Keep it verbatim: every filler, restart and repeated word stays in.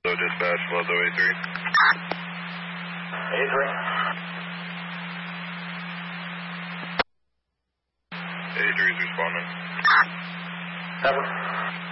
So dispatch, Lazo A three. A three. A three is responding. Seven.